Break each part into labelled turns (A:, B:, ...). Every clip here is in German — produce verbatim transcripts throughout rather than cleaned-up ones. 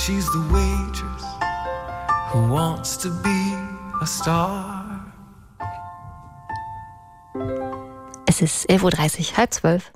A: she's the waitress who wants to be a star.
B: Es ist elf Uhr dreißig, halb zwölf.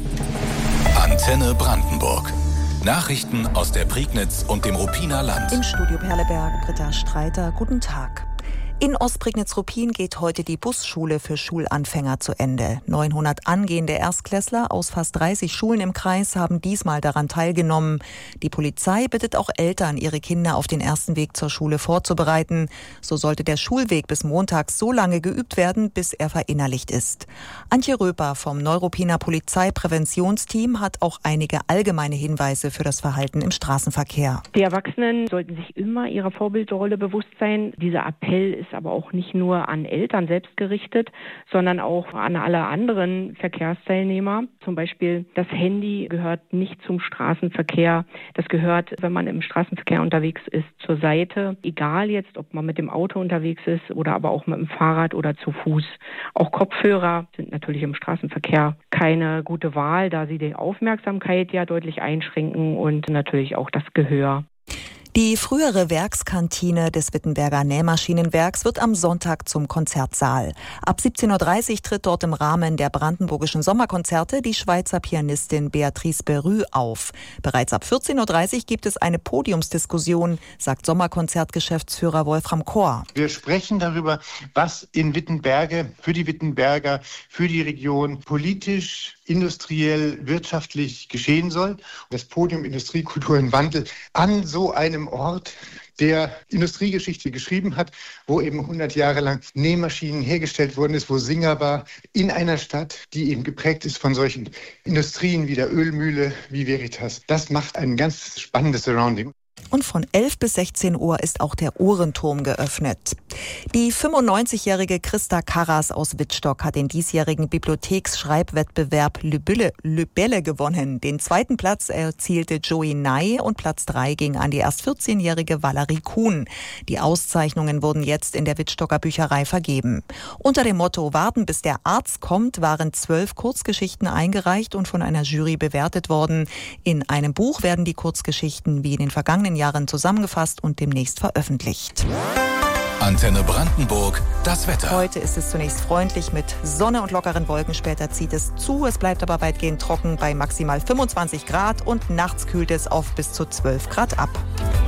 C: Antenne Brandenburg. Nachrichten aus der Prignitz und dem Ruppiner Land.
D: Im Studio Perleberg, Britta Streiter, guten Tag. In Ostprignitz-Ruppin geht heute die Busschule für Schulanfänger zu Ende. neunhundert angehende Erstklässler aus fast dreißig Schulen im Kreis haben diesmal daran teilgenommen. Die Polizei bittet auch Eltern, ihre Kinder auf den ersten Weg zur Schule vorzubereiten. So sollte der Schulweg bis Montag so lange geübt werden, bis er verinnerlicht ist. Antje Röper vom Neuruppiner Polizeipräventionsteam hat auch einige allgemeine Hinweise für das Verhalten im Straßenverkehr.
E: Die Erwachsenen sollten sich immer ihrer Vorbildrolle bewusst sein. Dieser Appell ist aber auch nicht nur an Eltern selbst gerichtet, sondern auch an alle anderen Verkehrsteilnehmer. Zum Beispiel das Handy gehört nicht zum Straßenverkehr. Das gehört, wenn man im Straßenverkehr unterwegs ist, zur Seite. Egal jetzt, ob man mit dem Auto unterwegs ist oder aber auch mit dem Fahrrad oder zu Fuß. Auch Kopfhörer sind natürlich im Straßenverkehr keine gute Wahl, da sie die Aufmerksamkeit ja deutlich einschränken und natürlich auch das Gehör.
D: Die frühere Werkskantine des Wittenberger Nähmaschinenwerks wird am Sonntag zum Konzertsaal. Ab siebzehn Uhr dreißig tritt dort im Rahmen der brandenburgischen Sommerkonzerte die Schweizer Pianistin Beatrice Berru auf. Bereits ab vierzehn Uhr dreißig gibt es eine Podiumsdiskussion, sagt Sommerkonzertgeschäftsführer Wolfram Kohr.
F: Wir sprechen darüber, was in Wittenberge, für die Wittenberger, für die Region politisch, industriell, wirtschaftlich geschehen soll. Das Podium Industrie, Kultur und Wandel an so einem Ort, der Industriegeschichte geschrieben hat, wo eben hundert Jahre lang Nähmaschinen hergestellt worden ist, wo Singer war, in einer Stadt, die eben geprägt ist von solchen Industrien wie der Ölmühle, wie Veritas. Das macht ein ganz spannendes Surrounding.
D: Und von elf bis sechzehn Uhr ist auch der Uhrenturm geöffnet. Die fünfundneunzigjährige Christa Karras aus Wittstock hat den diesjährigen Bibliotheksschreibwettbewerb Lübelle, Lübelle gewonnen. Den zweiten Platz erzielte Joey Ney und Platz drei ging an die erst vierzehnjährige Valerie Kuhn. Die Auszeichnungen wurden jetzt in der Wittstocker Bücherei vergeben. Unter dem Motto "Warten, bis der Arzt kommt" waren zwölf Kurzgeschichten eingereicht und von einer Jury bewertet worden. In einem Buch werden die Kurzgeschichten wie in den vergangenen Jahren zusammengefasst und demnächst veröffentlicht.
C: Antenne Brandenburg, das Wetter.
D: Heute ist es zunächst freundlich mit Sonne und lockeren Wolken. Später zieht es zu. Es bleibt aber weitgehend trocken bei maximal fünfundzwanzig Grad und nachts kühlt es auf bis zu zwölf Grad ab.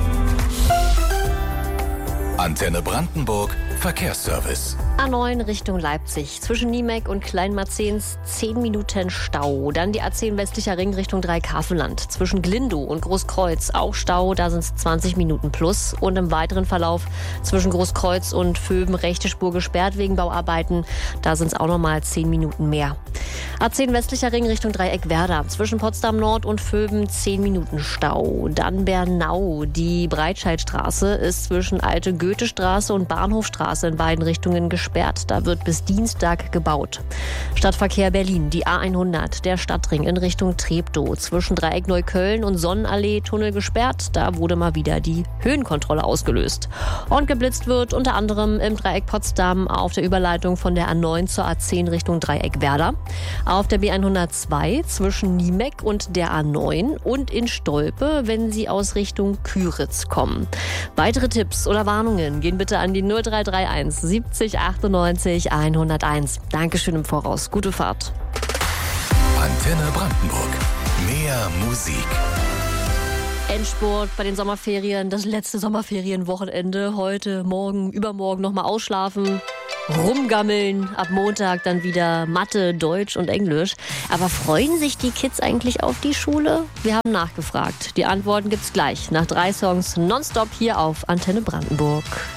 C: Antenne Brandenburg, Verkehrsservice.
B: A neun Richtung Leipzig. Zwischen Niemeck und Kleinmarzens zehn Minuten Stau. Dann die A zehn westlicher Ring Richtung Dreieckhavenland. Zwischen Glindow und Großkreuz auch Stau. Da sind es zwanzig Minuten plus. Und im weiteren Verlauf zwischen Großkreuz und Vöben rechte Spur gesperrt wegen Bauarbeiten. Da sind es auch nochmal zehn Minuten mehr. A zehn westlicher Ring Richtung Dreieck-Werder. Zwischen Potsdam Nord und Vöben zehn Minuten Stau. Dann Bernau. Die Breitscheidstraße ist zwischen Alte Goethestraße und Bahnhofstraße in beiden Richtungen gesperrt. Da wird bis Dienstag gebaut. Stadtverkehr Berlin, die A hundert, der Stadtring in Richtung Treptow. Zwischen Dreieck Neukölln und Sonnenallee Tunnel gesperrt. Da wurde mal wieder die Höhenkontrolle ausgelöst. Und geblitzt wird unter anderem im Dreieck Potsdam auf der Überleitung von der A neun zur A zehn Richtung Dreieck Werder. Auf der B hundertzwei zwischen Niemeck und der A neun und in Stolpe, wenn Sie aus Richtung Küritz kommen. Weitere Tipps oder Warnungen gehen bitte an die null drei drei eins siebzig achtundneunzig hunderteins. Dankeschön im Voraus. Gute Fahrt.
C: Antenne Brandenburg. Mehr Musik.
B: Endspurt bei den Sommerferien. Das letzte Sommerferienwochenende. Heute, morgen, übermorgen nochmal ausschlafen. Rumgammeln. Ab Montag dann wieder Mathe, Deutsch und Englisch. Aber freuen sich die Kids eigentlich auf die Schule? Wir haben nachgefragt. Die Antworten gibt's gleich. Nach drei Songs nonstop hier auf Antenne Brandenburg.